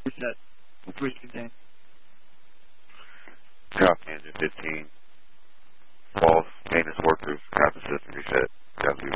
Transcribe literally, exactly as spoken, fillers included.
Reset. Switch contain. Copy engine fifteen. False maintenance workers, copy system reset. W.